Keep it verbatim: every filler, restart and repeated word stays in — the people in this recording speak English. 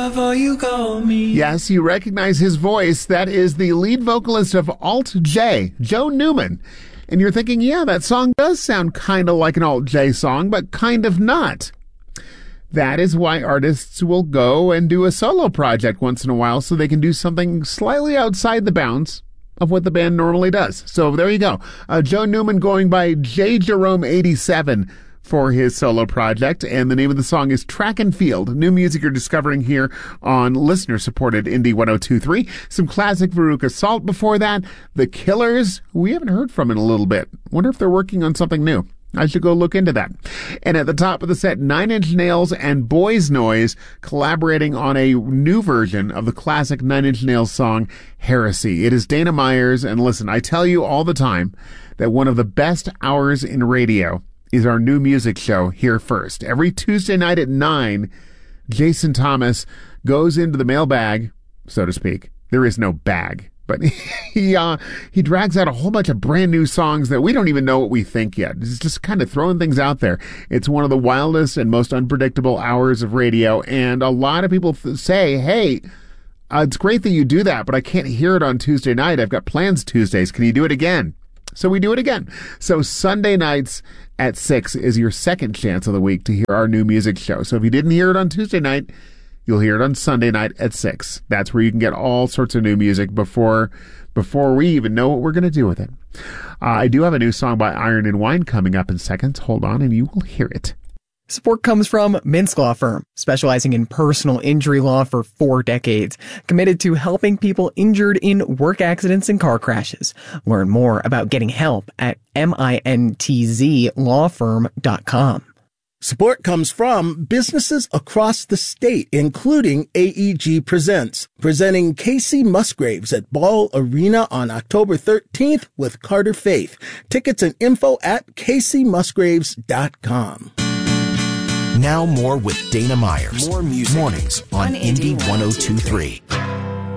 lover you call me. Yes, you recognize his voice. That is the lead vocalist of Alt J, Joe Newman. And you're thinking, yeah, that song does sound kind of like an Alt J song, but kind of not. That is why artists will go and do a solo project once in a while so they can do something slightly outside the bounds of what the band normally does. So there you go. Uh, Joe Newman going by J Jerome eighty-seven for his solo project, and the name of the song is Track and Field. New music you're discovering here on listener-supported Indie one oh two point three. Some classic Veruca Salt before that. The Killers, who we haven't heard from in a little bit. Wonder if they're working on something new. I should go look into that. And at the top of the set, Nine Inch Nails and Boys Noise collaborating on a new version of the classic Nine Inch Nails song, Heresy. It is Dana Myers, and listen, I tell you all the time that one of the best hours in radio is our new music show, Here First. Every Tuesday night at nine, Jason Thomas goes into the mailbag, so to speak. There is no bag. But he uh, he drags out a whole bunch of brand new songs that we don't even know what we think yet. He's just kind of throwing things out there. It's one of the wildest and most unpredictable hours of radio. And a lot of people th- say, hey, uh, it's great that you do that, but I can't hear it on Tuesday night. I've got plans Tuesdays. Can you do it again? So we do it again. So Sunday nights at six is your second chance of the week to hear our new music show. So if you didn't hear it on Tuesday night, you'll hear it on Sunday night at six. That's where you can get all sorts of new music before before we even know what we're going to do with it. Uh, I do have a new song by Iron and Wine coming up in seconds. Hold on and you will hear it. Support comes from Minsk Law Firm, specializing in personal injury law for four decades, committed to helping people injured in work accidents and car crashes. Learn more about getting help at mintz law firm dot com. Support comes from businesses across the state, including A E G Presents, presenting Casey Musgraves at Ball Arena on October thirteenth with Carter Faith. Tickets and info at casey musgraves dot com. Now more with Dana Myers. More music. Mornings on, on Indie one oh two point three.